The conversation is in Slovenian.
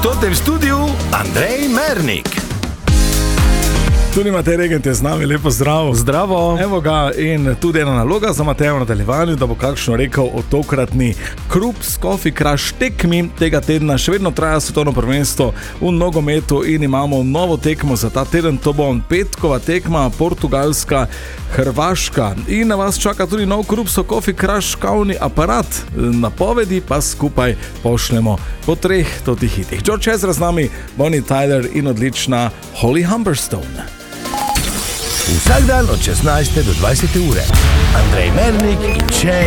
Tote v studiu Andrej Mernik. Tudi Matej Regent je z nami, lepo zdrav. Zdravo. Evo ga in tudi ena naloga za Mateja v nadaljevanju, da bo kakšno rekel o tokratni Krups Coffee Crush tekmi. Tega tedna še vedno traja svetovno prvenstvo v nogometu in imamo novo tekmo za ta teden. To bo petkova tekma, Portugalska, Hrvaška. In na vas čaka tudi nov Krups Coffee Crush kavni aparat. Napovedi pa skupaj pošljemo po 3 totih hitih. George Ezra z nami, Bonnie Tyler in odlična Holly Humberstone. Vsak dan od 16 do 20 ure. Andrej Mernik in še